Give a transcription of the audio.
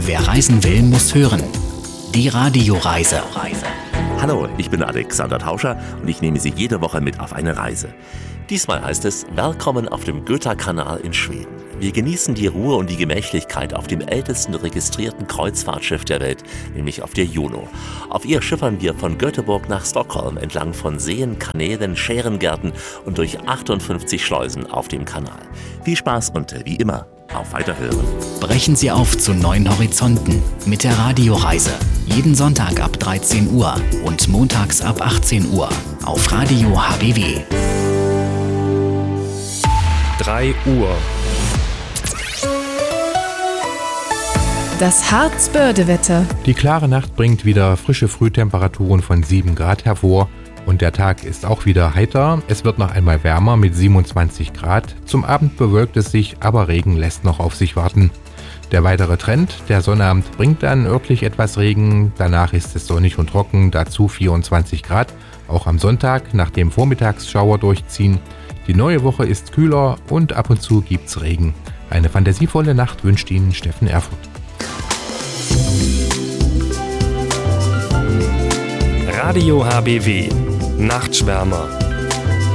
Wer reisen will, muss hören. Die Radioreise. Hallo, ich bin Alexander Tauscher und ich nehme Sie jede Woche mit auf eine Reise. Diesmal heißt es Willkommen auf dem Götakanal in Schweden. Wir genießen die Ruhe und die Gemächlichkeit auf dem ältesten registrierten Kreuzfahrtschiff der Welt, nämlich auf der Juno. Auf ihr schippern wir von Göteborg nach Stockholm entlang von Seen, Kanälen, Schärengärten und durch 58 Schleusen auf dem Kanal. Viel Spaß und wie immer, auf Weiterhören. Brechen Sie auf zu neuen Horizonten mit der Radioreise. Jeden Sonntag ab 13 Uhr und montags ab 18 Uhr auf Radio HBW. 3 Uhr. Das Harzbördewetter. Die klare Nacht bringt wieder frische Frühtemperaturen von 7 Grad hervor und der Tag ist auch wieder heiter. Es wird noch einmal wärmer mit 27 Grad. Zum Abend bewölkt es sich, aber Regen lässt noch auf sich warten. Der weitere Trend, der Sonnabend bringt dann örtlich etwas Regen, danach ist es sonnig und trocken, dazu 24 Grad. Auch am Sonntag, nachdem Vormittagsschauer durchziehen. Die neue Woche ist kühler und ab und zu gibt's Regen. Eine fantasievolle Nacht wünscht Ihnen Steffen Erfurt. Radio HBW. Nachtschwärmer.